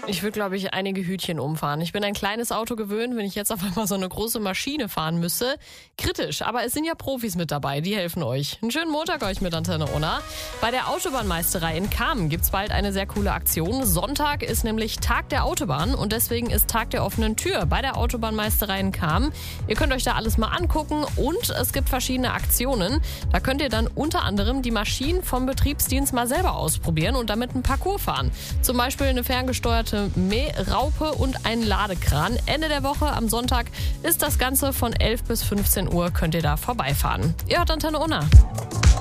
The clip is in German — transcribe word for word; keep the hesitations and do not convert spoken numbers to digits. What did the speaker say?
Ich würde, glaube ich, einige Hütchen umfahren. Ich bin ein kleines Auto gewöhnt, wenn ich jetzt auf einmal so eine große Maschine fahren müsste. Kritisch, aber es sind ja Profis mit dabei, die helfen euch. Einen schönen Montag euch mit Antenne Unna. Bei der Autobahnmeisterei in Kamen gibt's bald eine sehr coole Aktion. Sonntag ist nämlich Tag der Autobahn und deswegen ist Tag der offenen Tür bei der Autobahnmeisterei in Kamen. Ihr könnt euch da alles mal angucken und es gibt verschiedene Aktionen. Da könnt ihr dann unter anderem die Maschinen vom Betriebsdienst mal selber ausprobieren und damit einen Parcours fahren. Zum Beispiel eine ferngesteuerte Mähraupe und ein Ladekran. Ende der Woche am Sonntag ist das Ganze von elf bis fünfzehn Uhr, könnt ihr da vorbeifahren. Ihr hört Antenne Unna.